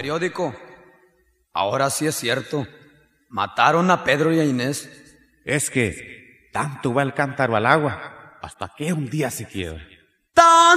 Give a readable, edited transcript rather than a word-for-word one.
periódico. Ahora sí es cierto. Mataron a Pedro y a Inés. Es que tanto va el cántaro al agua hasta que un día se quiebra. ¡Tan!